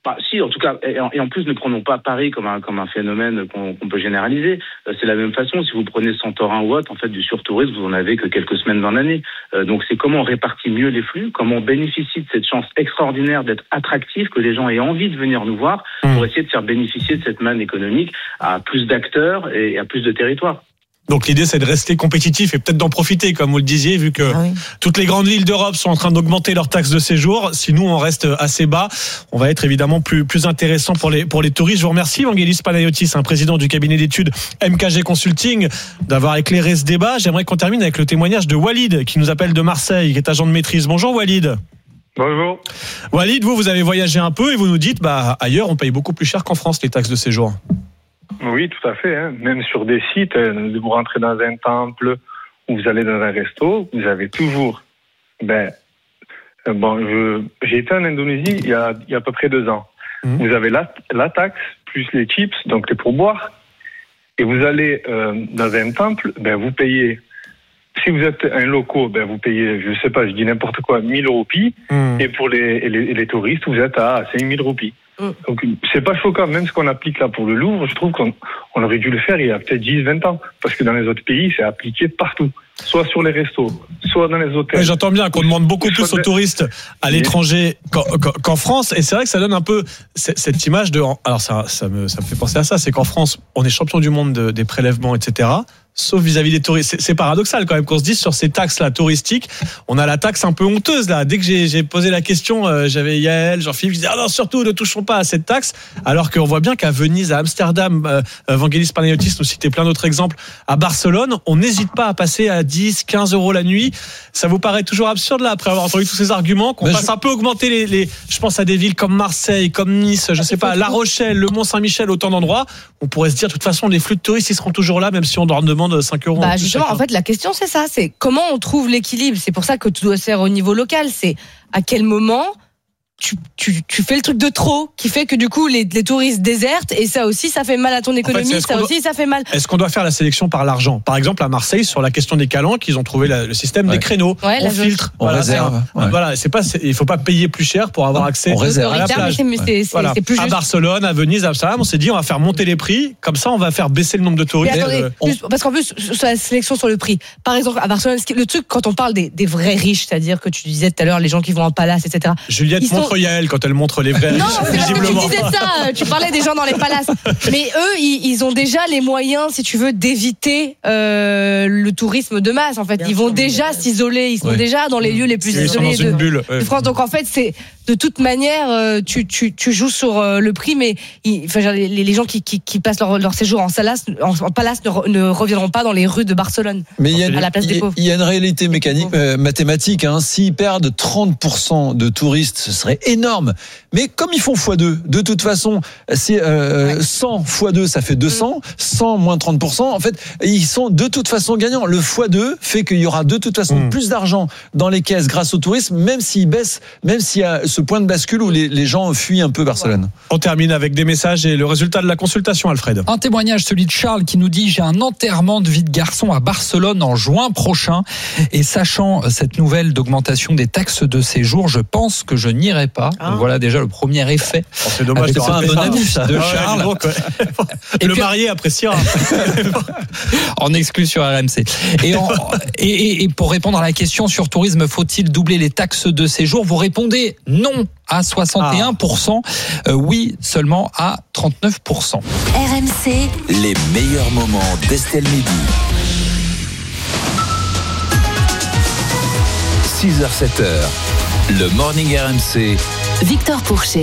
Si, en tout cas, et en plus, ne prenons pas Paris comme un phénomène qu'on peut généraliser. C'est la même façon, si vous prenez Santorin ou autre, en fait, du surtourisme, vous en avez que quelques semaines dans l'année. Donc, c'est comment on répartit mieux les flux, comment on bénéficie de cette chance extraordinaire d'être attractif, que les gens aient envie de venir nous voir, pour essayer de faire bénéficier de cette manne économique à plus d'acteurs et à plus de territoires. Donc l'idée, c'est de rester compétitif et peut-être d'en profiter, comme vous le disiez, vu que toutes les grandes villes d'Europe sont en train d'augmenter leurs taxes de séjour. Si nous, on reste assez bas, on va être évidemment plus intéressant pour les touristes. Je vous remercie, Vangelis Panayotis, président du cabinet d'études MKG Consulting, d'avoir éclairé ce débat. J'aimerais qu'on termine avec le témoignage de Walid, qui nous appelle de Marseille, qui est agent de maîtrise. Bonjour Walid. Bonjour. Walid, vous avez voyagé un peu et vous nous dites, ailleurs, on paye beaucoup plus cher qu'en France les taxes de séjour. Oui, tout à fait. Même sur des sites, vous rentrez dans un temple ou vous allez dans un resto, vous avez toujours. J'ai été en Indonésie il y a à peu près 2 ans. Vous avez la taxe plus les chips, donc les pourboires, et vous allez dans un temple, vous payez. Si vous êtes un loco, vous payez, je sais pas, je dis n'importe quoi, 1000 roupies, et pour les touristes, vous êtes à 5000 roupies. Donc, c'est pas choquant, même ce qu'on applique là pour le Louvre, je trouve qu'on aurait dû le faire il y a peut-être 10-20 ans. Parce que dans les autres pays, c'est appliqué partout. Soit sur les restos, soit dans les hôtels. Oui, j'entends bien qu'on demande beaucoup plus aux touristes à l'étranger qu'en France. Et c'est vrai que ça donne un peu cette image de... Alors, ça me fait penser à ça. C'est qu'en France, on est champion du monde des prélèvements, etc., sauf vis-à-vis des touristes. C'est paradoxal quand même qu'on se dise sur ces taxes-là touristiques, on a la taxe un peu honteuse là. Dès que j'ai posé la question, j'avais Yael, Jean-Philippe, je disais non, surtout ne touchons pas à cette taxe, alors qu'on voit bien qu'à Venise, à Amsterdam, Vangelis Panayotis nous citait plein d'autres exemples, à Barcelone, on n'hésite pas à passer à 10, 15 euros la nuit. Ça vous paraît toujours absurde là, après avoir entendu tous ces arguments, qu'on fasse un peu augmenter je pense à des villes comme Marseille, comme Nice, je sais pas, La Rochelle, le Mont-Saint-Michel, autant d'endroits, on pourrait se dire de toute façon les flux de touristes ils seront toujours là, même si on leur demande 5 euros. Justement, en fait, la question, c'est ça. C'est comment on trouve l'équilibre. C'est pour ça que tout doit se faire au niveau local. C'est à quel moment tu fais le truc de trop qui fait que du coup les touristes désertent et ça aussi ça fait mal à ton économie, en fait, ça fait mal. Est-ce qu'on doit faire la sélection par l'argent? Par exemple à Marseille sur la question des calanques, ils ont trouvé le système des créneaux, on filtre, on réserve. Il faut pas payer plus cher pour avoir accès à la plage. C'est plus juste. À Barcelone, à Venise, à Amsterdam, on s'est dit on va faire monter les prix, comme ça on va faire baisser le nombre de touristes. Parce qu'en plus sur la sélection sur le prix, par exemple à Barcelone, le truc quand on parle des vrais riches, c'est-à-dire que tu disais tout à l'heure les gens qui vont en palace, etc. Juliette montre Yael quand elle montre les vrais riches. Non, visiblement. Tu disais ça, tu parlais des gens dans les palaces. Mais eux, ils ont déjà les moyens, si tu veux, d'éviter le tourisme de masse. En fait, ils vont déjà s'isoler, ils sont déjà dans les lieux les plus isolés de France. Donc en fait, c'est de toute manière, tu joues sur le prix, mais les gens qui passent leur séjour en palace ne reviendront pas dans les rues de Barcelone. Mais il à la place des pauvres. Il y a une réalité mathématique. S'ils perdent 30% de touristes, ce serait énorme. Mais comme ils font x2, de toute façon, 100 x2, ça fait 200. 100 moins 30%, en fait, ils sont de toute façon gagnants. Le x2 fait qu'il y aura de toute façon plus d'argent dans les caisses grâce au tourisme, même s'il baisse, même s'il y a ce point de bascule où les gens fuient un peu Barcelone. On termine avec des messages et le résultat de la consultation, Alfred. Un témoignage, celui de Charles, qui nous dit: j'ai un enterrement de vie de garçon à Barcelone en juin prochain, et sachant cette nouvelle d'augmentation des taxes de séjour, je pense que je n'irai pas. Donc voilà déjà le premier effet. C'est dommage, c'est un bon ami de Charles. Et le marié appréciera. En exclu sur RMC. Et pour répondre à la question sur tourisme, faut-il doubler les taxes de séjour? Vous répondez non à 61%, oui seulement à 39%. RMC, les meilleurs moments d'Estelle Midi. 6h-7h, le Morning RMC. Victor Pourchet.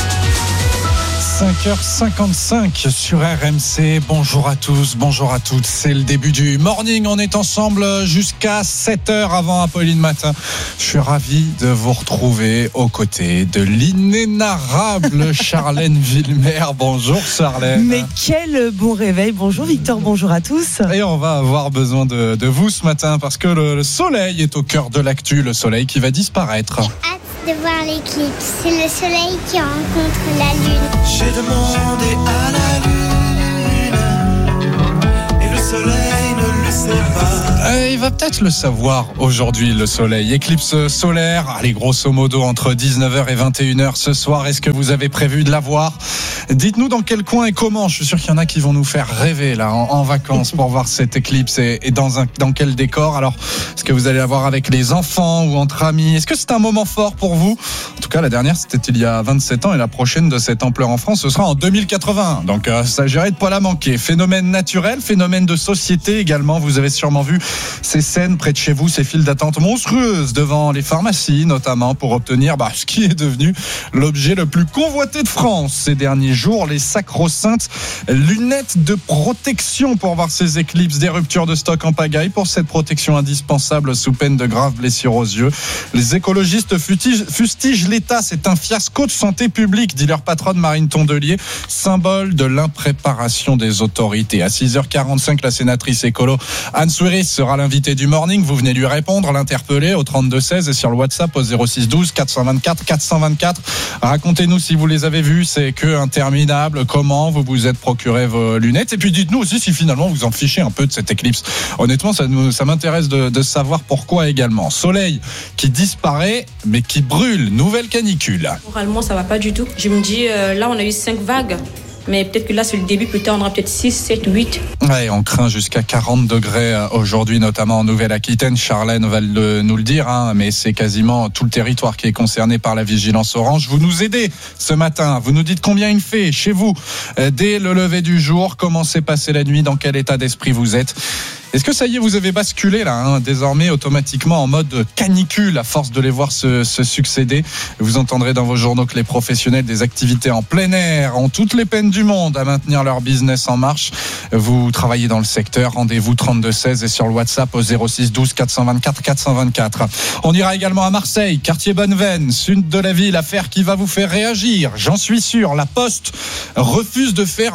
5h55 sur RMC. Bonjour à tous, bonjour à toutes. C'est le début du morning. On est ensemble jusqu'à 7h avant Apolline Matin. Je suis ravi de vous retrouver aux côtés de l'inénarrable Charlène Villemer. Bonjour Charlène. Mais quel bon réveil. Bonjour Victor, bonjour à tous. Et on va avoir besoin de vous ce matin parce que le soleil est au cœur de l'actu. Le soleil qui va disparaître. De voir l'éclipse, c'est le soleil qui rencontre la lune. J'ai demandé à la lune et le soleil ne le Il va peut-être le savoir aujourd'hui, le soleil. Éclipse solaire, allez, grosso modo, entre 19h et 21h ce soir. Est-ce que vous avez prévu de la voir ? Dites-nous dans quel coin et comment. Je suis sûr qu'il y en a qui vont nous faire rêver là en vacances pour voir cette éclipse et dans quel décor. Alors, est-ce que vous allez la voir avec les enfants ou entre amis ? Est-ce que c'est un moment fort pour vous ? En tout cas, la dernière, c'était il y a 27 ans et la prochaine de cette ampleur en France, ce sera en 2081. Donc, ça s'agirait de pas la manquer. Phénomène naturel, phénomène de société également. Vous avez sûrement vu ces scènes près de chez vous, ces files d'attente monstrueuses devant les pharmacies, notamment pour obtenir ce qui est devenu l'objet le plus convoité de France ces derniers jours, les sacro-saintes lunettes de protection pour voir ces éclipses. Des ruptures de stock en pagaille pour cette protection indispensable sous peine de graves blessures aux yeux. Les écologistes fustigent l'État. C'est un fiasco de santé publique, dit leur patronne Marine Tondelier, symbole de l'impréparation des autorités. À 6h45, la sénatrice écolo Anne Souiris sera l'invitée du Morning. Vous venez lui répondre, l'interpeller au 32-16 et sur le WhatsApp au 06-12 424 424. Racontez-nous si vous les avez vus, c'est que interminable. Comment vous vous êtes procuré vos lunettes? Et puis dites-nous aussi si finalement vous en fichez un peu de cette éclipse. Honnêtement, ça m'intéresse de savoir pourquoi également. Soleil qui disparaît, mais qui brûle. Nouvelle canicule. Moralement, ça va pas du tout. Je me dis, là, on a eu 5 vagues. Mais peut-être que là, c'est le début, plus tard, on aura peut-être 6, 7, 8. Ouais, on craint jusqu'à 40 degrés aujourd'hui, notamment en Nouvelle-Aquitaine. Charlène va nous le dire, mais c'est quasiment tout le territoire qui est concerné par la vigilance orange. Vous nous aidez ce matin. Vous nous dites combien il fait chez vous dès le lever du jour. Comment s'est passée la nuit? Dans quel état d'esprit vous êtes? Est-ce que ça y est, vous avez basculé là, désormais automatiquement en mode canicule à force de les voir se succéder? Vous entendrez dans vos journaux que les professionnels des activités en plein air ont toutes les peines du monde à maintenir leur business en marche. Vous travaillez dans le secteur, rendez-vous 32-16 et sur le WhatsApp au 06-12 424 424. On ira également à Marseille, quartier Bonneveine, sud de la ville, affaire qui va vous faire réagir, j'en suis sûr. La Poste refuse de faire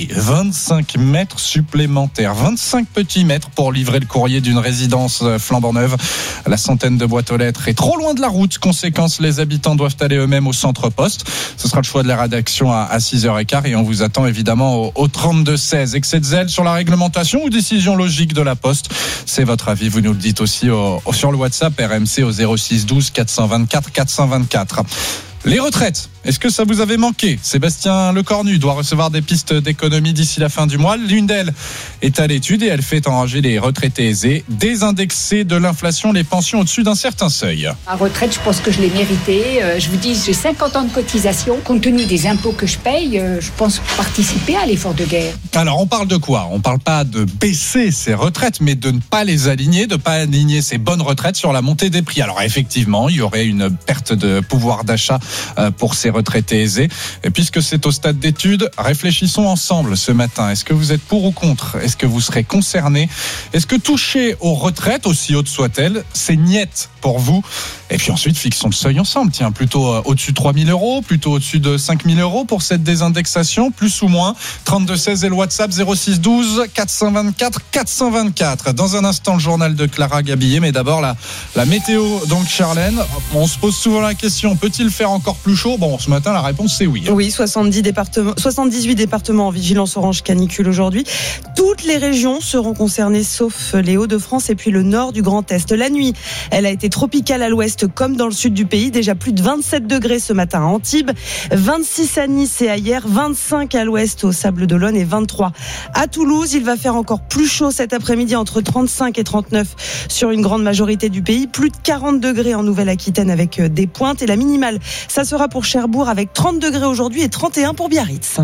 25 mètres supplémentaires, 25 petits mètres pour livrer le courrier d'une résidence flambant neuve. La centaine de boîtes aux lettres est trop loin de la route. Conséquence, les habitants doivent aller eux-mêmes au centre Poste. Ce sera le choix de la rédaction à 6h15 et on vous attend évidemment au 32-16. Excès de zèle sur la réglementation ou décision logique de la Poste? C'est votre avis. Vous nous le dites aussi sur le WhatsApp RMC au 06-12 424 424. Les retraites, est-ce que ça vous avait manqué? Sébastien Lecornu doit recevoir des pistes d'économie d'ici la fin du mois. L'une d'elles est à l'étude et elle fait enrager les retraités aisés, désindexer de l'inflation les pensions au-dessus d'un certain seuil. Ma retraite, je pense que je l'ai méritée. Je vous dis, j'ai 50 ans de cotisation. Compte tenu des impôts que je paye, je pense participer à l'effort de guerre. Alors, on parle de quoi? On parle pas de baisser ses retraites, mais de ne pas les aligner, de ne pas aligner ces bonnes retraites sur la montée des prix. Alors, effectivement, il y aurait une perte de pouvoir d'achat pour ces retraités aisés. Et puisque c'est au stade d'étude, réfléchissons ensemble ce matin. Est-ce que vous êtes pour ou contre? Est-ce que vous serez concerné? Est-ce que toucher aux retraites, aussi hautes soient-elles, c'est niette pour vous? Et puis ensuite, fixons le seuil ensemble. Tiens, plutôt au-dessus de 3 000 euros, plutôt au-dessus de 5 000 euros pour cette désindexation, plus ou moins. 32-16 et le WhatsApp 06-12 424 424. Dans un instant, le journal de Clara Gabillet, mais d'abord la météo. Donc, Charlène, on se pose souvent la question, peut-il faire encore plus chaud? Bon, ce matin, la réponse c'est oui. Oui, 78 départements en vigilance orange canicule aujourd'hui. Toutes les régions seront concernées sauf les Hauts-de-France et puis le nord du Grand Est. La nuit, elle a été tropicale à l'ouest comme dans le sud du pays. Déjà plus de 27 degrés ce matin à Antibes, 26 à Nice et ailleurs, 25 à l'ouest au Sable-d'Olonne et 23 à Toulouse. Il va faire encore plus chaud cet après-midi, entre 35 et 39 sur une grande majorité du pays. Plus de 40 degrés en Nouvelle-Aquitaine avec des pointes. Et la minimale, ça sera pour Cherbourg avec 30 degrés aujourd'hui et 31 pour Biarritz.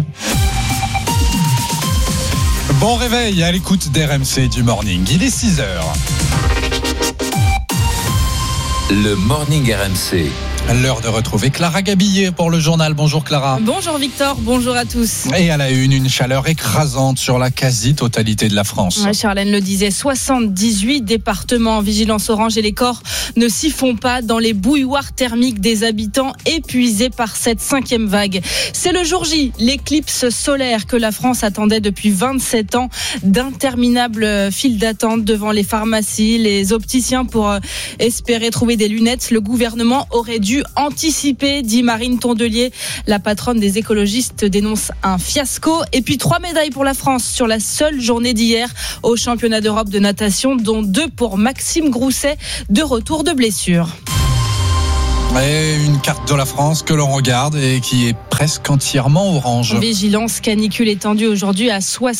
Bon réveil à l'écoute d'RMC du Morning. Il est 6h. Le Morning RMC. L'heure de retrouver Clara Gabillet pour le journal. Bonjour Clara. Bonjour Victor, bonjour à tous. Et à la une chaleur écrasante sur la quasi-totalité de la France. Ouais, Charlène le disait, 78 départements en vigilance orange et les corps ne s'y font pas dans les bouilloires thermiques des habitants épuisés par cette 5e vague. C'est le jour J, l'éclipse solaire que la France attendait depuis 27 ans, d'interminables files d'attente devant les pharmacies, les opticiens pour espérer trouver des lunettes. Le gouvernement aurait dû pu anticiper, dit Marine Tondelier. La patronne des écologistes dénonce un fiasco. Et puis 3 médailles pour la France sur la seule journée d'hier au championnat d'Europe de natation, dont 2 pour Maxime Grousset, de retour de blessure. Et une carte de la France que l'on regarde et qui est presque entièrement orange. Vigilance canicule étendue aujourd'hui à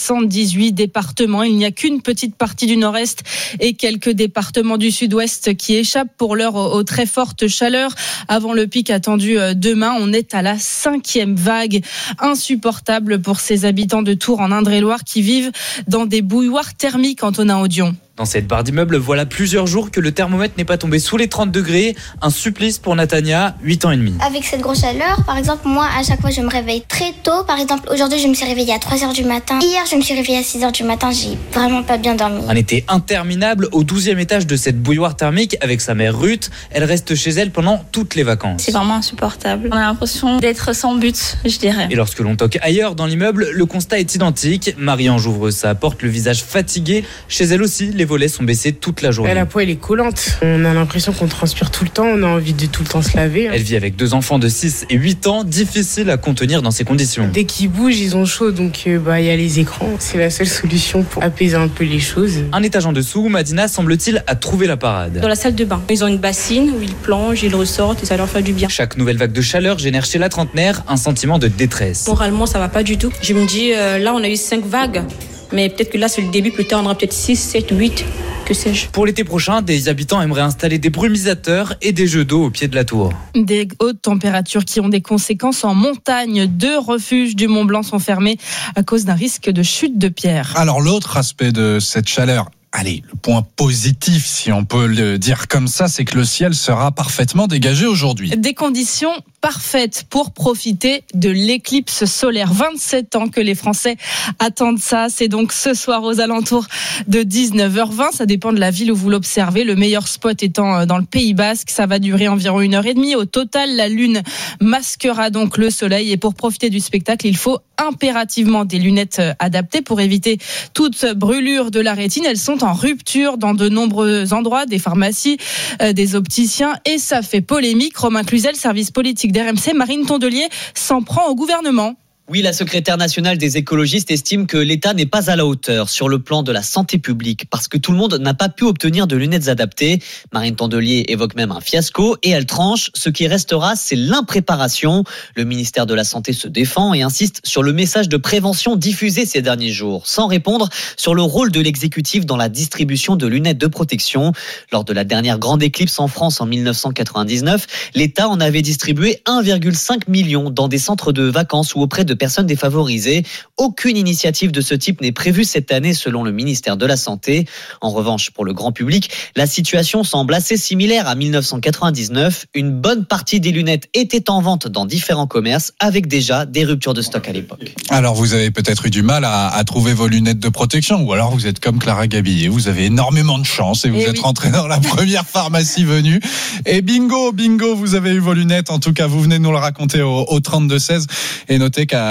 78 départements. Il n'y a qu'une petite partie du nord-est et quelques départements du sud-ouest qui échappent pour l'heure aux très fortes chaleurs. Avant le pic attendu demain, on est à la 5e vague. Insupportable pour ces habitants de Tours en Indre-et-Loire qui vivent dans des bouilloires thermiques, Antonin Audion. Dans cette barre d'immeuble, voilà plusieurs jours que le thermomètre n'est pas tombé sous les 30 degrés. Un supplice pour Natania, 8 ans et demi. Avec cette grosse chaleur, par exemple, moi, à chaque fois, je me réveille très tôt. Par exemple, aujourd'hui, je me suis réveillée à 3h du matin. Hier, je me suis réveillée à 6h du matin. J'ai vraiment pas bien dormi. Un été interminable au 12e étage de cette bouilloire thermique avec sa mère Ruth. Elle reste chez elle pendant toutes les vacances. C'est vraiment insupportable. On a l'impression d'être sans but, je dirais. Et lorsque l'on toque ailleurs dans l'immeuble, le constat est identique. Marie-Ange ouvre sa porte, le visage fatigué. Chez elle aussi, les volets sont baissés toute la journée. La peau, elle est collante. On a l'impression qu'on transpire tout le temps. On a envie de tout le temps se laver. Elle vit avec 2 enfants de 6 et 8 ans. Difficile à contenir dans ces conditions. Dès qu'ils bougent, ils ont chaud. Donc, il y a les écrans. C'est la seule solution pour apaiser un peu les choses. Un étage en dessous, Madina semble-t-il a trouvé la parade. Dans la salle de bain, ils ont une bassine où ils plongent, ils ressortent et ça leur fait du bien. Chaque nouvelle vague de chaleur génère chez la trentenaire un sentiment de détresse. Moralement, ça va pas du tout. Je me dis, là, on a eu 5 vagues. Mais peut-être que là, c'est le début. Plus tard, on aura peut-être 6, 7, 8. Que sais-je. Pour l'été prochain, des habitants aimeraient installer des brumisateurs et des jeux d'eau au pied de la tour. Des hautes températures qui ont des conséquences en montagne. 2 refuges du Mont-Blanc sont fermés à cause d'un risque de chute de pierre. Alors l'autre aspect de cette chaleur, allez, le point positif, si on peut le dire comme ça, c'est que le ciel sera parfaitement dégagé aujourd'hui. Des conditions parfaites pour profiter de l'éclipse solaire. 27 ans que les Français attendent ça. C'est donc ce soir aux alentours de 19h20. Ça dépend de la ville où vous l'observez. Le meilleur spot étant dans le Pays Basque. Ça va durer environ 1h30. Au total, la lune masquera donc le soleil. Et pour profiter du spectacle, il faut impérativement des lunettes adaptées pour éviter toute brûlure de la rétine. Elles sont en rupture dans de nombreux endroits, des pharmacies, des opticiens, et ça fait polémique. Romain Cluzel, service politique d'RMC, Marine Tondelier s'en prend au gouvernement. Oui, la secrétaire nationale des écologistes estime que l'État n'est pas à la hauteur sur le plan de la santé publique parce que tout le monde n'a pas pu obtenir de lunettes adaptées. Marine Tondelier évoque même un fiasco et elle tranche. Ce qui restera, c'est l'impréparation. Le ministère de la Santé se défend et insiste sur le message de prévention diffusé ces derniers jours, sans répondre sur le rôle de l'exécutif dans la distribution de lunettes de protection. Lors de la dernière grande éclipse en France en 1999, l'État en avait distribué 1,5 million dans des centres de vacances ou auprès de personnes défavorisées. Aucune initiative de ce type n'est prévue cette année selon le ministère de la Santé. En revanche, pour le grand public, la situation semble assez similaire à 1999. Une bonne partie des lunettes étaient en vente dans différents commerces avec déjà des ruptures de stock à l'époque. Alors vous avez peut-être eu du mal à trouver vos lunettes de protection ou alors vous êtes comme Clara Gabillet, vous avez énormément de chance et vous êtes rentré dans la première pharmacie venue et bingo, vous avez eu vos lunettes. En tout cas, vous venez nous le raconter au 32-16 et notez qu'à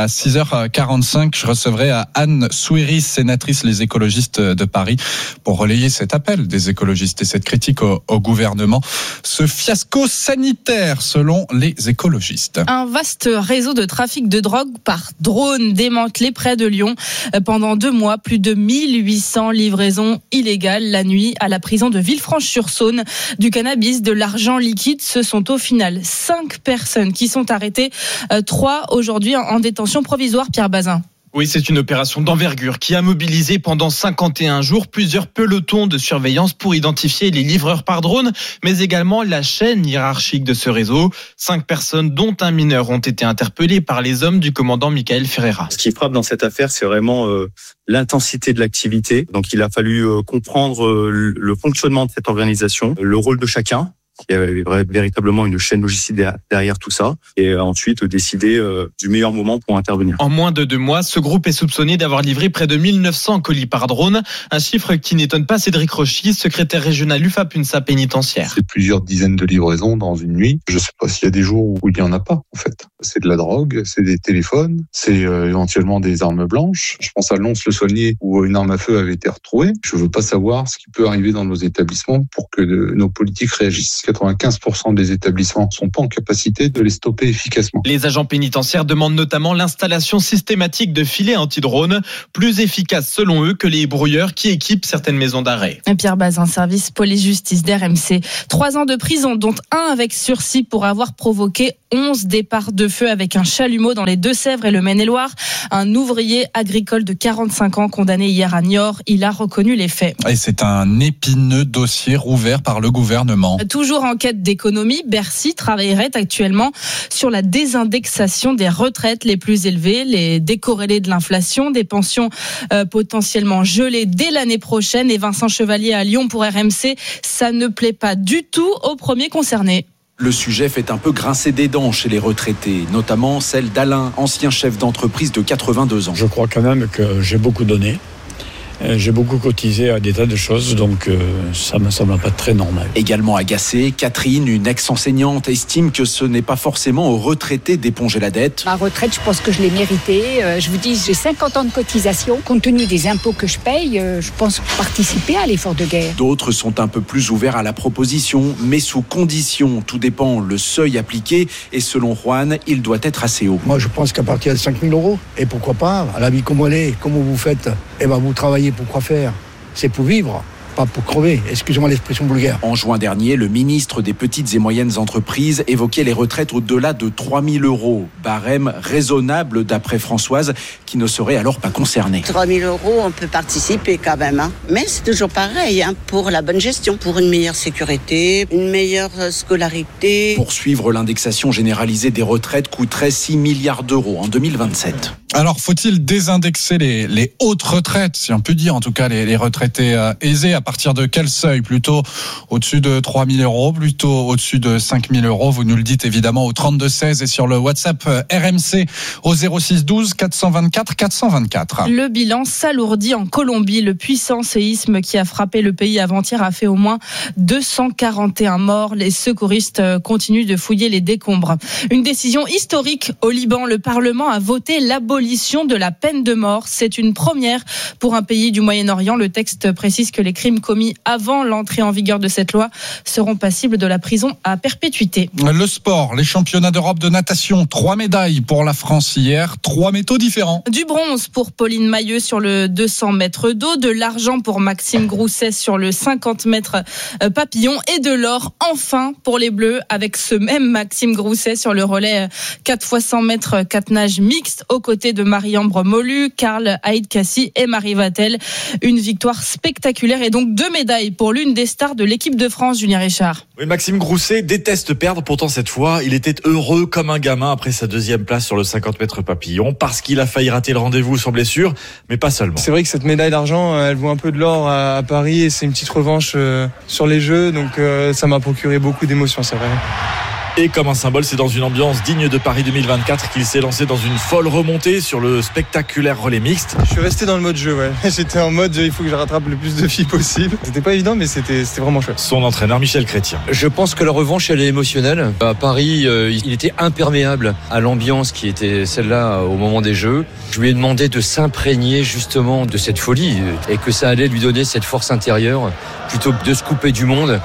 6h45, je recevrai Anne Souiris, sénatrice Les Écologistes de Paris, pour relayer cet appel des écologistes et cette critique au gouvernement. Ce fiasco sanitaire, selon les écologistes. Un vaste réseau de trafic de drogue par drone démantelé près de Lyon. Pendant 2 mois, plus de 1800 livraisons illégales la nuit à la prison de Villefranche-sur-Saône. Du cannabis, de l'argent liquide, ce sont au final 5 personnes qui sont arrêtées. 3 aujourd'hui en détention provisoire, Pierre Bazin. Oui, c'est une opération d'envergure qui a mobilisé pendant 51 jours plusieurs pelotons de surveillance pour identifier les livreurs par drone, mais également la chaîne hiérarchique de ce réseau. 5 personnes, dont un mineur, ont été interpellées par les hommes du commandant Michael Ferreira. Ce qui frappe dans cette affaire, c'est vraiment l'intensité de l'activité. Donc il a fallu comprendre le fonctionnement de cette organisation, le rôle de chacun. Il y avait véritablement une chaîne logistique derrière tout ça, et ensuite décider du meilleur moment pour intervenir. En moins de 2 mois, ce groupe est soupçonné d'avoir livré près de 1900 colis par drone, un chiffre qui n'étonne pas Cédric Rochy, secrétaire régional UFA-PUNSA pénitentiaire. C'est plusieurs dizaines de livraisons dans une nuit. Je ne sais pas s'il y a des jours où il n'y en a pas, en fait. C'est de la drogue, c'est des téléphones, c'est éventuellement des armes blanches. Je pense à Lons-le-Saulnier où une arme à feu avait été retrouvée. Je veux pas savoir ce qui peut arriver dans nos établissements pour que nos politiques réagissent. 95% des établissements sont pas en capacité de les stopper efficacement. Les agents pénitentiaires demandent notamment l'installation systématique de filets anti-drones, plus efficaces selon eux que les brouilleurs qui équipent certaines maisons d'arrêt. Pierre Bazin, service police-justice d'RMC. 3 ans de prison, dont 1 avec sursis pour avoir provoqué 11 départs de feu avec un chalumeau dans les Deux-Sèvres et le Maine-et-Loire. Un ouvrier agricole de 45 ans condamné hier à Niort. Il a reconnu les faits. Et c'est un épineux dossier rouvert par le gouvernement. Toujours en quête d'économie, Bercy travaillerait actuellement sur la désindexation des retraites les plus élevées, les décorrélés de l'inflation, des pensions potentiellement gelées dès l'année prochaine. Et Vincent Chevalier à Lyon pour RMC, ça ne plaît pas du tout aux premiers concernés. Le sujet fait un peu grincer des dents chez les retraités, notamment celle d'Alain, ancien chef d'entreprise de 82 ans. Je crois quand même que j'ai beaucoup donné. J'ai beaucoup cotisé à des tas de choses, donc ça me semble pas très normal. Également agacée, Catherine, une ex-enseignante, estime que ce n'est pas forcément aux retraités d'éponger la dette. Ma retraite, je pense que je l'ai méritée. Je vous dis, j'ai 50 ans de cotisation. Compte tenu des impôts que je paye, je pense participer à l'effort de guerre. D'autres sont un peu plus ouverts à la proposition, mais sous condition. Tout dépend le seuil appliqué et selon Juan, il doit être assez haut. Moi, je pense qu'à partir de 5 000 €, et pourquoi pas, à la vie comme elle est, comment vous faites, vous travaillez pour quoi faire ? C'est pour vivre, pas pour crever. Excusez-moi l'expression vulgaire. En juin dernier, le ministre des petites et moyennes entreprises évoquait les retraites au-delà de 3 000 €. Barème raisonnable d'après Françoise, qui ne serait alors pas concernée. 3 000 €, on peut participer quand même. Mais c'est toujours pareil, pour la bonne gestion, pour une meilleure sécurité, une meilleure scolarité. Poursuivre l'indexation généralisée des retraites coûterait 6 milliards d'euros en 2027. Alors, faut-il désindexer les hautes retraites, si on peut dire, en tout cas les retraités aisés, à partir de quel seuil ? Plutôt au-dessus de 3 000 €, plutôt au-dessus de 5 000 €. Vous nous le dites évidemment au 32-16 et sur le WhatsApp RMC au 06 12 424 424. Le bilan s'alourdit en Colombie. Le puissant séisme qui a frappé le pays avant-hier a fait au moins 241 morts. Les secouristes continuent de fouiller les décombres. Une décision historique au Liban. Le Parlement a voté l'abolition de la peine de mort. C'est une première pour un pays du Moyen-Orient. Le texte précise que les crimes commis avant l'entrée en vigueur de cette loi seront passibles de la prison à perpétuité. Le sport, les championnats d'Europe de natation, 3 médailles pour la France hier, 3 métaux différents. Du bronze pour Pauline Mailleux sur le 200 mètres d'eau, de l'argent pour Maxime Grousset sur le 50 mètres papillon et de l'or enfin pour les Bleus avec ce même Maxime Grousset sur le relais 4x100 mètres 4 nages mixte aux côtés de Marie-Ambre Molu, Karl Haït-Kassi et Marie Vatel. Une victoire spectaculaire et donc 2 médailles pour l'une des stars de l'équipe de France, Julien Richard. Oui, Maxime Grousset déteste perdre, pourtant cette fois, il était heureux comme un gamin après sa 2e place sur le 50 mètres papillon, parce qu'il a failli rater le rendez-vous sur blessure, mais pas seulement. C'est vrai que cette médaille d'argent, elle vaut un peu de l'or à Paris et c'est une petite revanche sur les Jeux, donc ça m'a procuré beaucoup d'émotions, c'est vrai. Et comme un symbole, c'est dans une ambiance digne de Paris 2024 qu'il s'est lancé dans une folle remontée sur le spectaculaire relais mixte. Je suis resté dans le mode jeu, ouais. J'étais en mode il faut que je rattrape le plus de filles possible. C'était pas évident, mais c'était vraiment chouette. Son entraîneur Michel Chrétien. Je pense que la revanche, elle est émotionnelle. À Paris, il était imperméable à l'ambiance qui était celle-là au moment des Jeux. Je lui ai demandé de s'imprégner justement de cette folie et que ça allait lui donner cette force intérieure plutôt que de se couper du monde.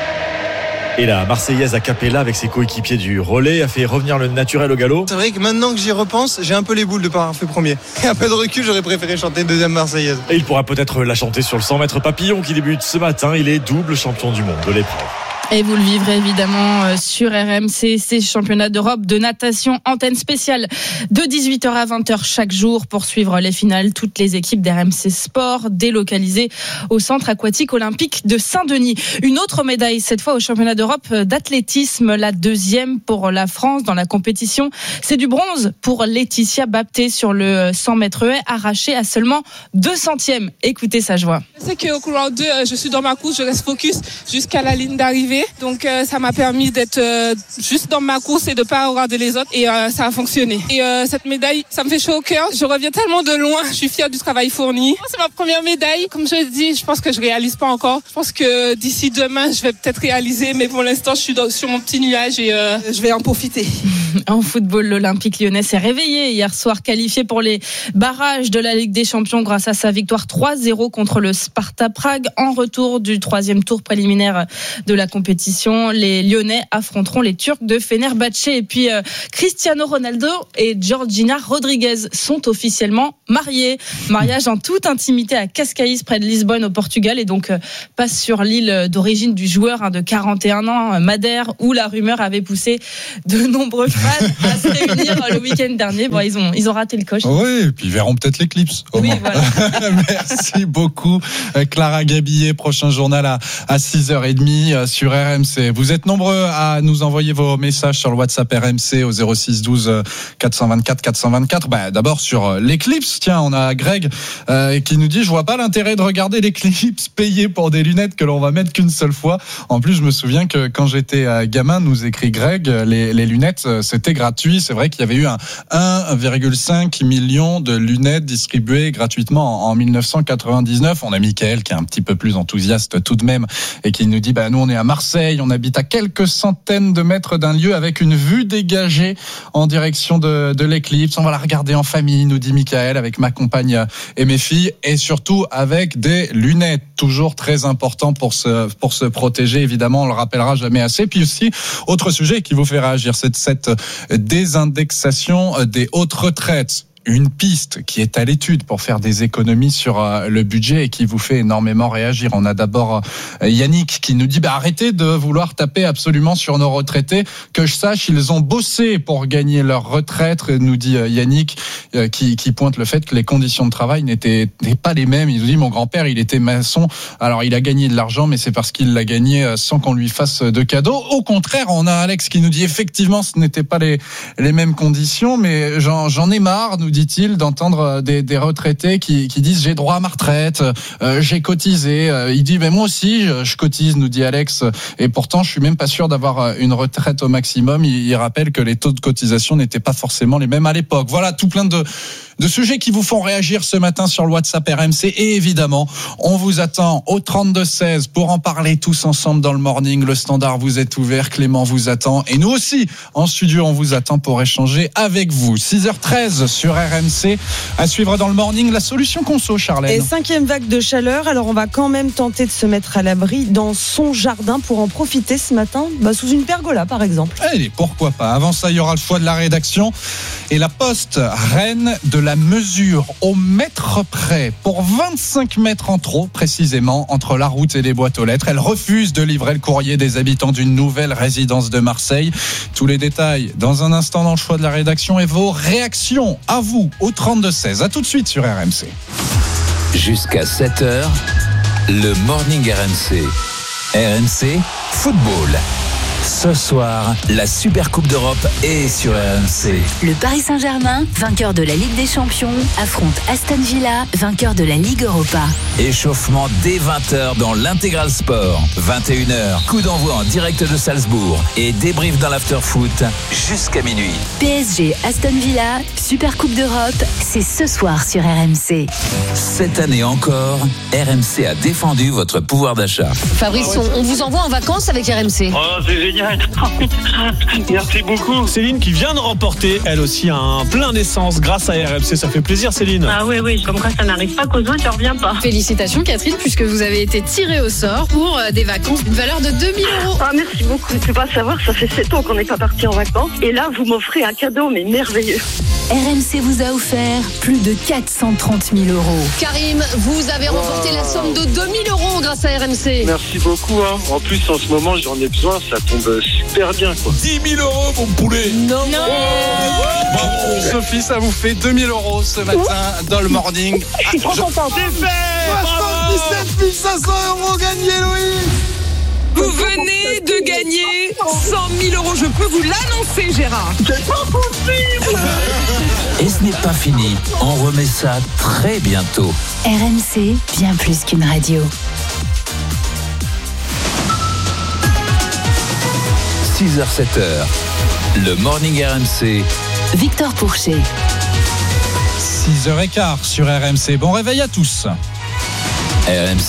Et la Marseillaise a cappella avec ses coéquipiers du relais a fait revenir le naturel au galop. C'est vrai que maintenant que j'y repense, j'ai un peu les boules de pas avoir fait premier. Et un peu de recul, j'aurais préféré chanter deuxième Marseillaise. Et il pourra peut-être la chanter sur le 100 mètres papillon qui débute ce matin. Il est double champion du monde de l'épreuve. Et vous le vivrez évidemment sur RMC, ces championnats d'Europe de natation, antenne spéciale de 18h à 20h chaque jour pour suivre les finales. Toutes les équipes d'RMC Sport délocalisées au centre aquatique olympique de Saint-Denis. Une autre médaille, cette fois au championnat d'Europe d'athlétisme, la 2e pour la France dans la compétition. C'est du bronze pour Laetitia Bapté sur le 100 mètres haies, arraché à seulement 2 centièmes. Écoutez sa joie. Je sais qu'au courant 2, je suis dans ma course, je reste focus jusqu'à la ligne d'arrivée. Donc ça m'a permis d'être juste dans ma course et de pas regarder les autres et ça a fonctionné. Et cette médaille, ça me fait chaud au cœur. Je reviens tellement de loin, je suis fière du travail fourni. C'est ma première médaille. Comme je dis, je pense que je réalise pas encore. Je pense que d'ici demain, je vais peut-être réaliser, mais pour l'instant, je suis sur mon petit nuage et je vais en profiter. En football, l'Olympique lyonnais s'est réveillé hier soir, qualifié pour les barrages de la Ligue des Champions grâce à sa victoire 3-0 contre le Sparta Prague. En retour du 3e tour préliminaire de la compétition, les Lyonnais affronteront les Turcs de Fenerbahçe. Et puis Cristiano Ronaldo et Georgina Rodriguez sont officiellement mariés. Mariage en toute intimité à Cascais, près de Lisbonne au Portugal, et donc passe sur l'île d'origine du joueur de 41 ans, Madère, où la rumeur avait poussé de nombreux fans à se réunir le week-end dernier. Bon, ils ont raté le coche. Oui, et puis ils verront peut-être l'éclipse. Oui, voilà. Merci beaucoup, Clara Gabillet. Prochain journal à 6h30 sur RMC. Vous êtes nombreux à nous envoyer vos messages sur le WhatsApp RMC au 06 12 424 424. D'abord sur l'éclipse. Tiens, on a Greg qui nous dit: je vois pas l'intérêt de regarder l'éclipse payé pour des lunettes que l'on va mettre qu'une seule fois. En plus, je me souviens que quand j'étais gamin, nous écrit Greg, les lunettes c'était gratuit. C'est vrai qu'il y avait eu 1,5 million de lunettes distribuées gratuitement en 1999. On a Mickaël qui est un petit peu plus enthousiaste tout de même et qui nous dit: nous on est à Marseille, on habite à quelques centaines de mètres d'un lieu avec une vue dégagée en direction de l'éclipse. On va la regarder en famille, nous dit Mickaël, avec ma compagne et mes filles, et surtout avec des lunettes. Toujours très important pour se protéger, évidemment, on le rappellera jamais assez. Puis aussi, autre sujet qui vous fait réagir, c'est cette désindexation des hautes retraites. Une piste qui est à l'étude pour faire des économies sur le budget et qui vous fait énormément réagir. On a d'abord Yannick qui nous dit: arrêtez de vouloir taper absolument sur nos retraités. Que je sache, ils ont bossé pour gagner leur retraite, nous dit Yannick, qui pointe le fait que les conditions de travail n'étaient pas les mêmes. Il nous dit: mon grand-père, il était maçon, alors il a gagné de l'argent, mais c'est parce qu'il l'a gagné sans qu'on lui fasse de cadeaux. Au contraire, on a Alex qui nous dit: effectivement, ce n'étaient pas les mêmes conditions, mais j'en ai marre, nous dit-il, d'entendre des retraités qui disent: j'ai droit à ma retraite, j'ai cotisé. Il dit: mais moi aussi je cotise, nous dit Alex, et pourtant je suis même pas sûr d'avoir une retraite au maximum. Il rappelle que les taux de cotisation n'étaient pas forcément les mêmes à l'époque. Voilà, tout plein de sujets qui vous font réagir ce matin sur le WhatsApp RMC, et évidemment on vous attend au 32-16 pour en parler tous ensemble dans le morning. Le standard vous est ouvert, Clément vous attend, et nous aussi en studio on vous attend pour échanger avec vous. 6h13 sur RMC. À suivre dans le morning, la solution conso, Charlène. Et 5e vague de chaleur, alors on va quand même tenter de se mettre à l'abri dans son jardin pour en profiter ce matin, sous une pergola par exemple. Allez, pourquoi pas. Avant ça, il y aura le choix de la rédaction et la Poste reine de la mesure au mètre près, pour 25 mètres en trop précisément, entre la route et les boîtes aux lettres. Elle refuse de livrer le courrier des habitants d'une nouvelle résidence de Marseille. Tous les détails dans un instant dans le choix de la rédaction et vos réactions à vous au 32-16. À tout de suite sur RMC. Jusqu'à 7h, le morning RMC. RMC Football. Ce soir, la Super Coupe d'Europe est sur RMC. Le Paris Saint-Germain, vainqueur de la Ligue des Champions, affronte Aston Villa, vainqueur de la Ligue Europa. Échauffement dès 20h dans l'Intégral Sport. 21h, coup d'envoi en direct de Salzbourg et débrief dans l'after-foot jusqu'à minuit. PSG Aston Villa, Super Coupe d'Europe, c'est ce soir sur RMC. Cette année encore, RMC a défendu votre pouvoir d'achat. Fabrice, on vous envoie en vacances avec RMC. Oh, c'est génial. Merci beaucoup. Céline qui vient de remporter elle aussi un plein d'essence grâce à RMC. Ça fait plaisir, Céline. Ah oui, comme quoi ça n'arrive pas qu'aux autres, ça revient pas. Félicitations Catherine, puisque vous avez été tirée au sort pour des vacances d'une valeur de 2 000 €. Ah merci beaucoup. Tu peux pas savoir, ça fait 7 ans qu'on n'est pas parti en vacances. Et là, vous m'offrez un cadeau, mais merveilleux. RMC vous a offert plus de 430 000 €. Karim, vous avez remporté la somme de 2 000 € grâce à RMC. Merci beaucoup. En plus, en ce moment, j'en ai besoin. Ça tombe super bien, quoi. 10 000 €, mon poulet. Non. Bravo, Sophie, ça vous fait 2 000 € ce matin dans le morning. Je suis trop content. C'est fait. 77 500 € gagnés, Louis. Vous venez de gagner 100 000 €. Je peux vous l'annoncer, Gérard. C'est pas possible. Et ce n'est pas fini. On remet ça très bientôt. RMC, bien plus qu'une radio. 6h, 7h. Le morning RMC. Victor Pourchet. 6h15 sur RMC. Bon réveil à tous. RMC,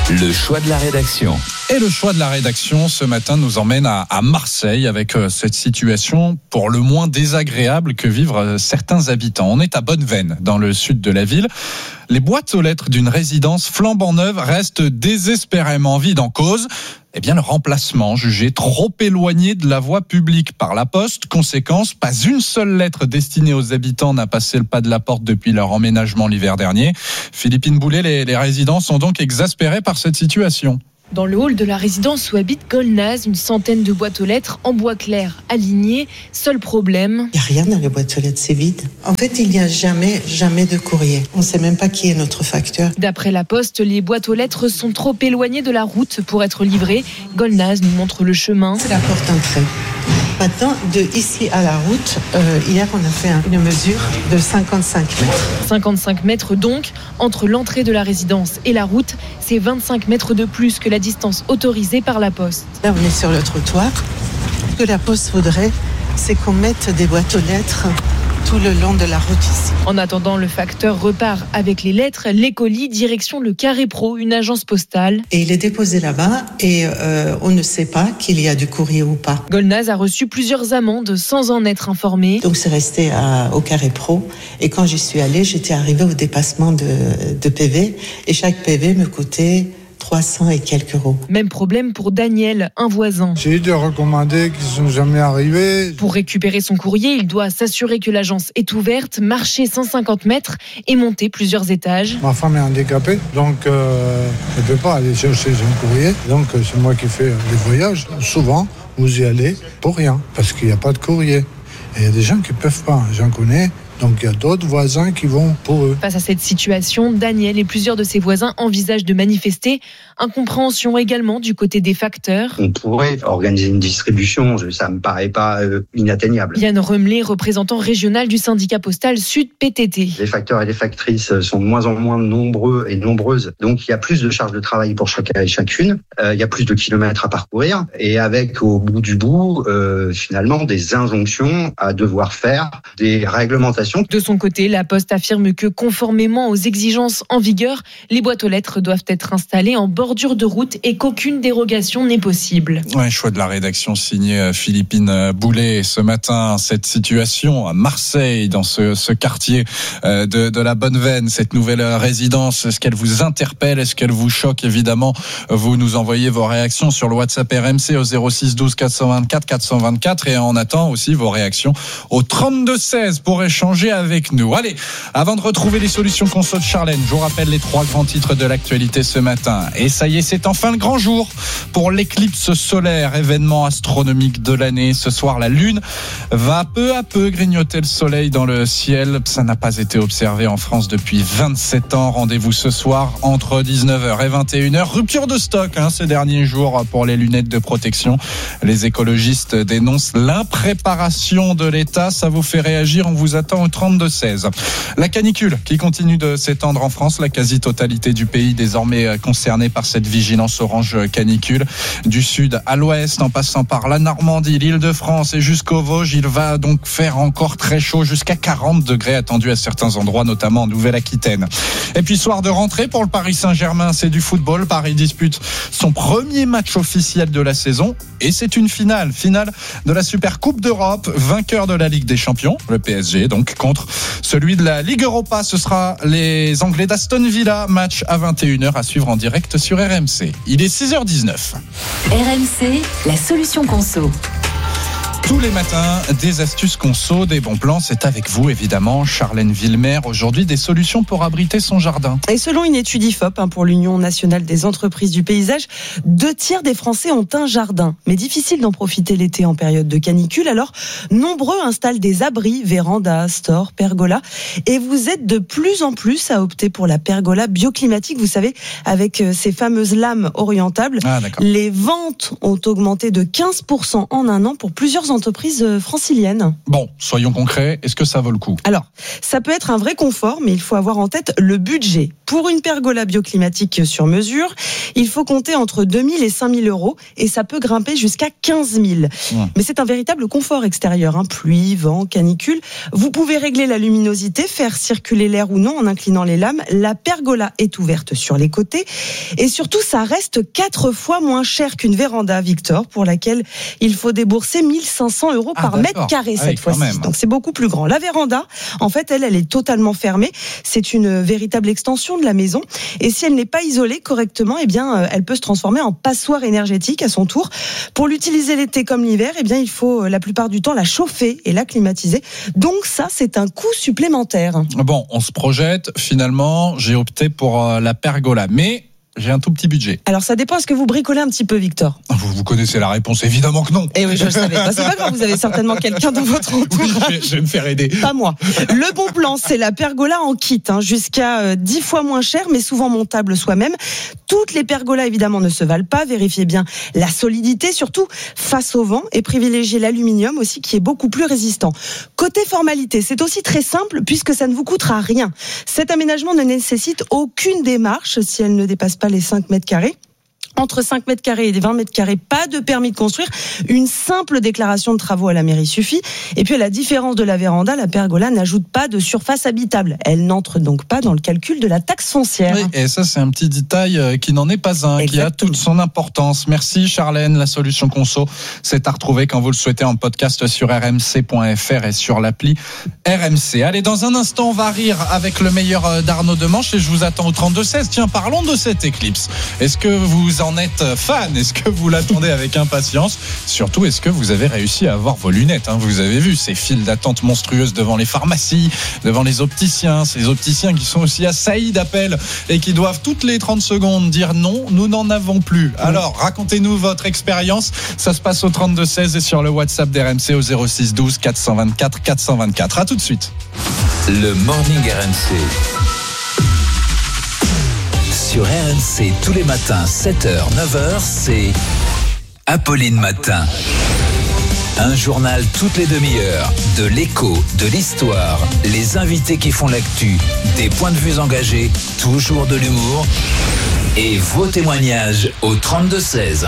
Le choix de la rédaction. Et le choix de la rédaction ce matin nous emmène à Marseille avec cette situation pour le moins désagréable que vivent certains habitants. On est à Bonneveine, dans le sud de la ville. Les boîtes aux lettres d'une résidence flambant neuve restent désespérément vides en cause. Eh bien, le remplacement jugé trop éloigné de la voie publique par la Poste. Conséquence, pas une seule lettre destinée aux habitants n'a passé le pas de la porte depuis leur emménagement l'hiver dernier. Philippine Boulet, les résidents sont donc exaspérés par cette situation. Dans le hall de la résidence où habite Golnaz, une centaine de boîtes aux lettres en bois clair alignées. Seul problème. Il n'y a rien dans les boîtes aux lettres, c'est vide. En fait, il n'y a jamais de courrier. On ne sait même pas qui est notre facteur. D'après la Poste, les boîtes aux lettres sont trop éloignées de la route pour être livrées. Golnaz nous montre le chemin. C'est la porte d'entrée. Maintenant, de ici à la route, hier on a fait une mesure de 55 mètres. 55 mètres donc, entre l'entrée de la résidence et la route, c'est 25 mètres de plus que la distance autorisée par la Poste. Là on est sur le trottoir. Ce que la Poste voudrait, c'est qu'on mette des boîtes aux lettres tout le long de la route ici. En attendant, le facteur repart avec les lettres, les colis, direction le Carré Pro, une agence postale. Et il est déposé là-bas et on ne sait pas qu'il y a du courrier ou pas. Golnaz a reçu plusieurs amendes sans en être informé. Donc c'est resté au Carré Pro et quand j'y suis allée, j'étais arrivée au dépassement de PV et chaque PV me coûtait 300 et quelques euros. Même problème pour Daniel, un voisin. J'ai eu des recommandés qui ne sont jamais arrivés. Pour récupérer son courrier, il doit s'assurer que l'agence est ouverte, marcher 150 mètres et monter plusieurs étages. Ma femme est handicapée, donc elle ne peut pas aller chercher son courrier. Donc c'est moi qui fais les voyages. Souvent, vous y allez pour rien, parce qu'il n'y a pas de courrier. Et il y a des gens qui ne peuvent pas, j'en connais. Donc il y a d'autres voisins qui vont pour eux. Face à cette situation, Daniel et plusieurs de ses voisins envisagent de manifester. Incompréhension également du côté des facteurs. On pourrait organiser une distribution, ça ne me paraît pas inatteignable. Yann Remelé, représentant régional du syndicat postal Sud PTT. Les facteurs et les factrices sont de moins en moins nombreux et nombreuses. Donc il y a plus de charges de travail pour chacun et chacune. Il y a plus de kilomètres à parcourir. Et avec au bout du bout, finalement, des injonctions à devoir faire, des réglementations. De son côté, la Poste affirme que conformément aux exigences en vigueur, les boîtes aux lettres doivent être installées en bordure de route et qu'aucune dérogation n'est possible. Ouais, choix de la rédaction signé Philippine Boulet. Ce matin, cette situation à Marseille, dans ce quartier de la Bonneveine, cette nouvelle résidence, est-ce qu'elle vous interpelle? Est-ce qu'elle vous choque? Évidemment, vous nous envoyez vos réactions sur le WhatsApp RMC au 06 12 424 424 et on attend aussi vos réactions au 32 16 pour échanger avec nous. Allez, avant de retrouver les solutions conso de Charlène, je vous rappelle les 3 grands titres de l'actualité ce matin. Et ça y est, c'est enfin le grand jour pour l'éclipse solaire, événement astronomique de l'année. Ce soir, la Lune va peu à peu grignoter le soleil dans le ciel. Ça n'a pas été observé en France depuis 27 ans. Rendez-vous ce soir entre 19h et 21h. Rupture de stock ces derniers jours pour les lunettes de protection. Les écologistes dénoncent l'impréparation de l'État. Ça vous fait réagir, on vous attend au 32-16. La canicule qui continue de s'étendre en France, la quasi-totalité du pays désormais concernée par cette vigilance orange canicule. Du sud à l'ouest, en passant par la Normandie, l'Île-de-France et jusqu'aux Vosges, il va donc faire encore très chaud, jusqu'à 40 degrés attendus à certains endroits, notamment en Nouvelle-Aquitaine. Et puis soir de rentrée pour le Paris Saint-Germain, c'est du football. Paris dispute son premier match officiel de la saison et c'est une finale de la Super Coupe d'Europe, vainqueur de la Ligue des Champions, le PSG, donc contre celui de la Ligue Europa. Ce sera les Anglais d'Aston Villa, match à 21h à suivre en direct sur RMC. Il est 6h19. RMC, la solution conso. Tous les matins, des astuces conso, des bons plans. C'est avec vous, évidemment, Charlène Villemer. Aujourd'hui, des solutions pour abriter son jardin. Et selon une étude IFOP pour l'Union nationale des entreprises du paysage, 2/3 des Français ont un jardin. Mais difficile d'en profiter l'été en période de canicule. Alors, nombreux installent des abris, vérandas, stores, pergolas. Et vous êtes de plus en plus à opter pour la pergola bioclimatique. Vous savez, avec ces fameuses lames orientables, les ventes ont augmenté de 15% en un an pour plusieurs entreprises entreprises franciliennes. Bon, soyons concrets, est-ce que ça vaut le coup ? Alors, ça peut être un vrai confort, mais il faut avoir en tête le budget. Pour une pergola bioclimatique sur mesure, il faut compter entre 2 000 et 5 000 euros et ça peut grimper jusqu'à 15 000. Mais c'est un véritable confort extérieur, pluie, vent, canicule. Vous pouvez régler la luminosité, faire circuler l'air ou non en inclinant les lames. La pergola est ouverte sur les côtés et surtout, ça reste 4 fois moins cher qu'une véranda, Victor, pour laquelle il faut débourser 1 500 euros par mètre carré cette fois-ci. Donc c'est beaucoup plus grand. La véranda, en fait, elle est totalement fermée. C'est une véritable extension de la maison. Et si elle n'est pas isolée correctement, elle peut se transformer en passoire énergétique à son tour. Pour l'utiliser l'été comme l'hiver, il faut la plupart du temps la chauffer et la climatiser. Donc ça, c'est un coût supplémentaire. Bon, on se projette. Finalement, j'ai opté pour la pergola. Mais j'ai un tout petit budget. Alors ça dépend, est-ce que vous bricolez un petit peu, Victor ? Vous connaissez la réponse, évidemment que non. Eh oui, je le savais. C'est pas grave, vous avez certainement quelqu'un dans votre entourage. Oui, je vais me faire aider. Pas moi. Le bon plan, c'est la pergola en kit, jusqu'à 10 fois moins cher, mais souvent montable soi-même. Toutes les pergolas, évidemment, ne se valent pas. Vérifiez bien la solidité, surtout face au vent, et privilégiez l'aluminium aussi, qui est beaucoup plus résistant. Côté formalité, c'est aussi très simple, puisque ça ne vous coûtera rien. Cet aménagement ne nécessite aucune démarche, si elle ne dépasse pas les 5 mètres carrés. Entre 5 mètres carrés et 20 mètres carrés, pas de permis de construire. Une simple déclaration de travaux à la mairie suffit. Et puis, à la différence de la véranda, la pergola n'ajoute pas de surface habitable. Elle n'entre donc pas dans le calcul de la taxe foncière. Oui, et ça, c'est un petit détail qui n'en est pas un, qui a toute son importance. Merci Charlène. La solution conso, c'est à retrouver quand vous le souhaitez en podcast sur rmc.fr et sur l'appli RMC. Allez, dans un instant, on va rire avec le meilleur d'Arnaud Demanche et je vous attends au 32-16. Tiens, parlons de cette éclipse. Est-ce que vous en êtes fan ? Est-ce que vous l'attendez avec impatience ? Surtout, est-ce que vous avez réussi à avoir vos lunettes ? Vous avez vu ces files d'attente monstrueuses devant les pharmacies, devant les opticiens, ces opticiens qui sont aussi assaillis d'appels et qui doivent toutes les 30 secondes dire non, nous n'en avons plus. Alors, racontez-nous votre expérience. Ça se passe au 32-16 et sur le WhatsApp d'RMC au 06 12 424 424. À tout de suite. Le Morning RMC. Sur RMC, tous les matins, 7h, 9h, c'est Apolline Matin. Un journal toutes les demi-heures, de l'écho, de l'histoire, les invités qui font l'actu, des points de vue engagés, toujours de l'humour et vos témoignages au 32-16.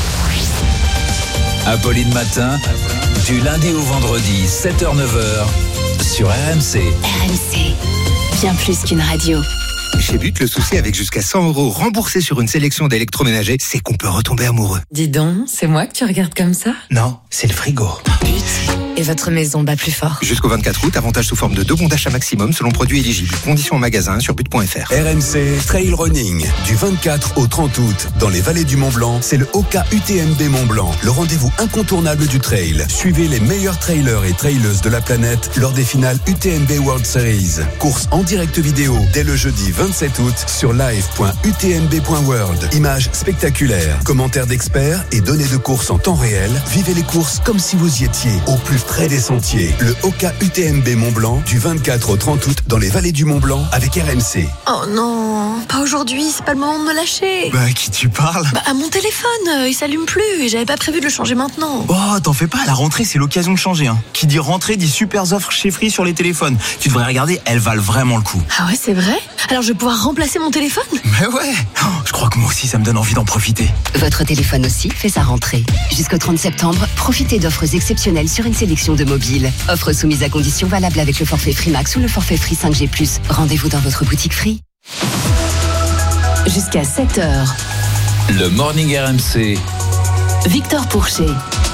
Apolline Matin, du lundi au vendredi, 7h, 9h, sur RMC. RMC, bien plus qu'une radio. Chez But, le souci avec jusqu'à 100 € remboursés sur une sélection d'électroménagers, c'est qu'on peut retomber amoureux. Dis donc, c'est moi que tu regardes comme ça ? Non, c'est le frigo. But, et votre maison bat plus fort. Jusqu'au 24 août, avantage sous forme de 2 bons d'achat maximum selon produit éligible. Conditions en magasin sur but.fr. RMC Trail Running, du 24 au 30 août, dans les vallées du Mont-Blanc, c'est le Oka UTMB Mont-Blanc, le rendez-vous incontournable du trail. Suivez les meilleurs trailers et traileuses de la planète lors des finales UTMB World Series. Course en direct vidéo dès le jeudi 27 août sur live.utmb.world. Images spectaculaires, commentaires d'experts et données de course en temps réel. Vivez les courses comme si vous y étiez, au plus près des sentiers. Le Oka UTMB Mont-Blanc, du 24 au 30 août, dans les vallées du Mont-Blanc, avec RMC. Oh non, pas aujourd'hui, c'est pas le moment de me lâcher. Bah, à qui tu parles ? À mon téléphone, il s'allume plus et j'avais pas prévu de le changer maintenant. Oh, t'en fais pas, la rentrée, c'est l'occasion de changer. Qui dit rentrée, dit super offres chez Free sur les téléphones. Tu devrais regarder, elles valent vraiment le coup. Ah ouais, c'est vrai ? Alors je vais pouvoir remplacer mon téléphone ? Mais ouais, je crois que moi aussi, ça me donne envie d'en profiter. Votre téléphone aussi fait sa rentrée. Jusqu'au 30 septembre, profitez d'offres exceptionnelles sur une sélection de mobiles. Offre soumise à conditions valables avec le forfait Free Max ou le forfait Free 5G+. Rendez-vous dans votre boutique Free. Jusqu'à 7h. Le Morning RMC. Victor Pourchet.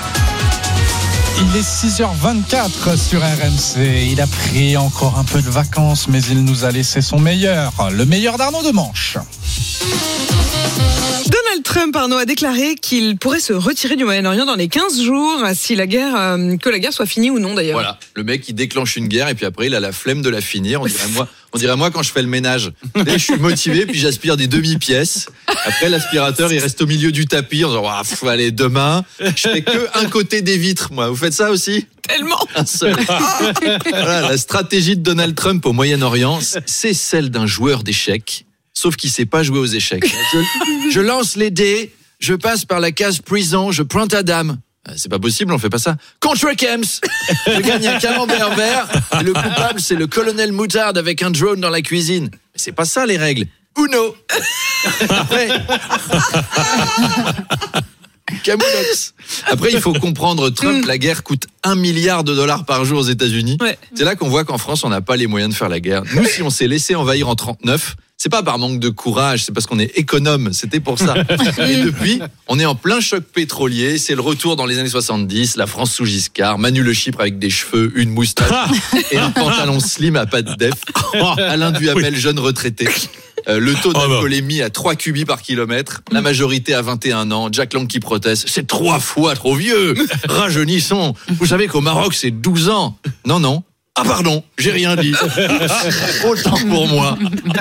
Il est 6h24 sur RMC. Il a pris encore un peu de vacances, mais il nous a laissé son meilleur. Le meilleur d'Arnaud Demanche. Donald Trump, Arnaud, a déclaré qu'il pourrait se retirer du Moyen-Orient dans les 15 jours, si la guerre, que la guerre soit finie ou non d'ailleurs. Voilà, le mec il déclenche une guerre et puis après il a la flemme de la finir. On dirait moi quand je fais le ménage. Je suis motivé puis j'aspire des demi-pièces. Après l'aspirateur il reste au milieu du tapis. On dit allez demain, je fais que un côté des vitres moi. Vous faites ça aussi ? Tellement. Un seul. Voilà, la stratégie de Donald Trump au Moyen-Orient, c'est celle d'un joueur d'échecs. Sauf qu'il sait pas jouer aux échecs. Je lance les dés, je passe par la case prison, je pointe à dame. C'est pas possible, on fait pas ça. Contre Kems, je gagne un camembert vert. Et le coupable, c'est le colonel Moutarde avec un drone dans la cuisine. Mais c'est pas ça les règles. Uno. Après, Camoulox. Après, il faut comprendre Trump. La guerre coûte $1 milliard par jour aux États-Unis. Ouais. C'est là qu'on voit qu'en France, on n'a pas les moyens de faire la guerre. Nous, si on s'est laissé envahir en 39, c'est pas par manque de courage, c'est parce qu'on est économe. C'était pour ça. Et depuis, on est en plein choc pétrolier. C'est le retour dans les années 70. La France sous Giscard, Manu Le Chypre avec des cheveux, une moustache et un pantalon slim à pattes def. Alain Duhamel, jeune retraité. Le taux d'alcoolémie à 3 cubis par kilomètre. La majorité à 21 ans. Jack Lang qui proteste. C'est 3 fois trop vieux. Rajeunissons. Vous savez qu'au Maroc, c'est 12 ans. Non. Ah pardon, j'ai rien dit. Autant pour moi.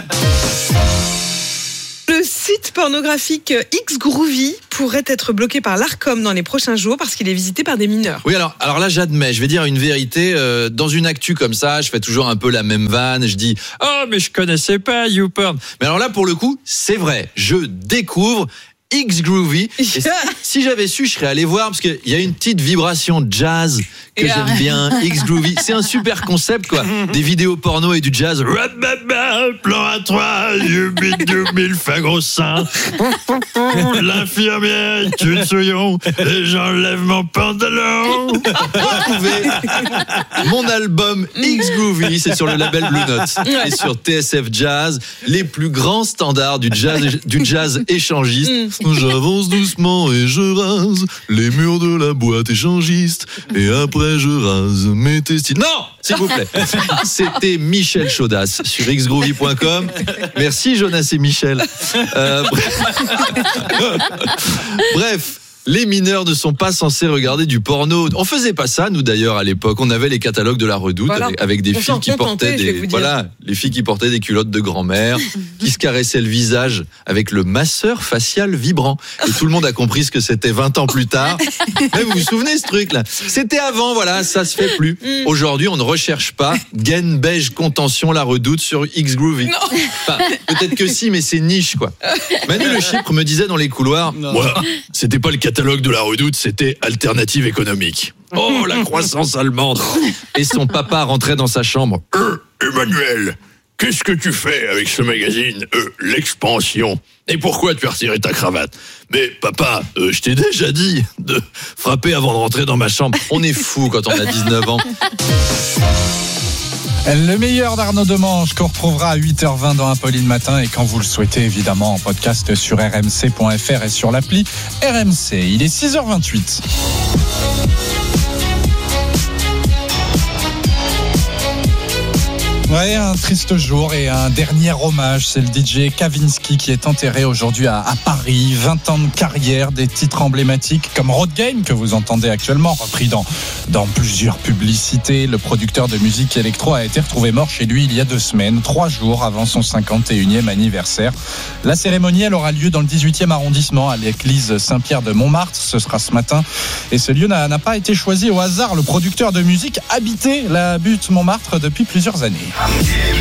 Le site pornographique Xgroovy pourrait être bloqué par l'Arcom dans les prochains jours parce qu'il est visité par des mineurs. Oui, alors là, j'admets, je vais dire une vérité. Dans une actu comme ça, je fais toujours un peu la même vanne. Je dis « Oh, mais je connaissais pas YouPorn ». Mais alors là, pour le coup, c'est vrai. Je découvre Xgroovy. Et si j'avais su, je serais allé voir parce qu'il y a une petite vibration jazz que j'aime bien. Xgroovy, c'est un super concept quoi. Des vidéos porno et du jazz. Plan à 3, mille fa gros sein. L'infirmière tue Souillon et j'enlève mon pantalon. Retrouvez mon album Xgroovy, c'est sur le label Blue Note et sur TSF Jazz, les plus grands standards du jazz échangiste. J'avance doucement et je rase les murs de la boîte échangiste et après je rase mes testicules. Non, s'il vous plaît. C'était Michel Chaudas sur xgroovy.com. Merci Jonas et Michel. Bref. Les mineurs ne sont pas censés regarder du porno. On faisait pas ça, nous d'ailleurs, à l'époque. On avait les catalogues de la Redoute avec des filles qui portaient les filles qui portaient des culottes de grand-mère, qui se caressaient le visage avec le masseur facial vibrant. Et tout le monde a compris ce que c'était 20 ans plus tard. Mais vous vous souvenez ce truc-là? C'était avant, voilà, ça se fait plus. Aujourd'hui, on ne recherche pas gaine beige contention la Redoute sur Xgroovy. Enfin, peut-être que si, mais c'est niche, quoi. Manu Le Chypre me disait dans les couloirs, c'était pas le catalogue de la Redoute, c'était Alternative économique. Oh, la croissance allemande. Et son papa rentrait dans sa chambre. Emmanuel, qu'est-ce que tu fais avec ce magazine L'Expansion. Et pourquoi tu as retiré ta cravate? Mais papa, je t'ai déjà dit de frapper avant de rentrer dans ma chambre. On est fou quand on a 19 ans. Le meilleur d'Arnaud Demange qu'on retrouvera à 8h20 dans Apolline Matin et quand vous le souhaitez évidemment en podcast sur rmc.fr et sur l'appli RMC. Il est 6h28. Ouais, un triste jour et un dernier hommage. C'est le DJ Kavinsky qui est enterré aujourd'hui à Paris. 20 ans de carrière, des titres emblématiques comme Road Game que vous entendez actuellement, repris dans plusieurs publicités. Le producteur de musique électro a été retrouvé mort chez lui il y a 2 semaines, 3 jours avant son 51e anniversaire. La cérémonie, elle aura lieu dans le 18e arrondissement à l'église Saint-Pierre de Montmartre. Ce sera ce matin. Et ce lieu n'a pas été choisi au hasard. Le producteur de musique habitait la butte Montmartre depuis plusieurs années.